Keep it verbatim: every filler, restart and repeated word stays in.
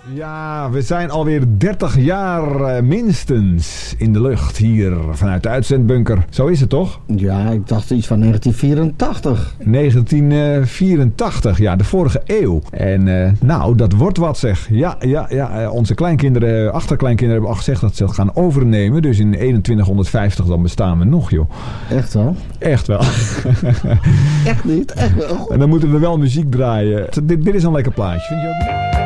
Ja, we zijn alweer dertig jaar uh, minstens in de lucht hier vanuit de uitzendbunker. Zo is het toch? Ja, ik dacht iets van negentien vierentachtig. negentien vierentachtig, ja, de vorige eeuw. En uh, nou, dat wordt wat zeg. Ja, ja, ja, onze kleinkinderen, achterkleinkinderen hebben al gezegd dat ze het gaan overnemen. Dus in eenentwintighonderdvijftig dan bestaan we nog, joh. Echt wel? Echt wel. Echt niet? Echt wel? En dan moeten we wel muziek draaien. Dit, dit is een lekker plaatje, vind je ook?